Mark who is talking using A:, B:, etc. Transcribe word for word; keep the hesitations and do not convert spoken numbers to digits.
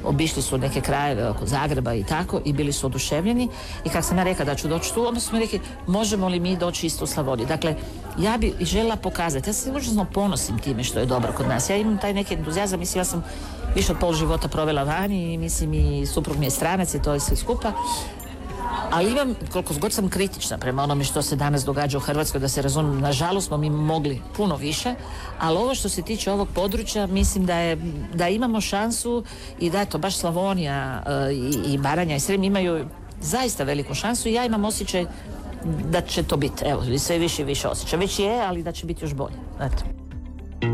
A: obišli su neke krajeve oko Zagreba i tako i bili su oduševljeni i kako sam ja rekla da ću doći tu, onda smo rekli možemo li mi doći isto u Slavoniju. Dakle, ja bi željela pokazati, ja se užasno ponosim time što je dobro kod nas. Ja imam taj neki entuzijazam, mislim ja sam više od pol života provela vani i mislim i suprug mi je stranac i to je sve skupa. Ali imam, koliko god sam kritična prema onome što se danas događa u Hrvatskoj, da se razumijem, nažalost smo mi mogli puno više, ali ovo što se tiče ovog područja, mislim da je, da imamo šansu i da eto, baš Slavonija e, i, i Baranja i Srijem imaju zaista veliku šansu i ja imam osjećaj da će to biti, evo, sve više i više osjećaj. Već je, ali da će biti još bolje. Eto.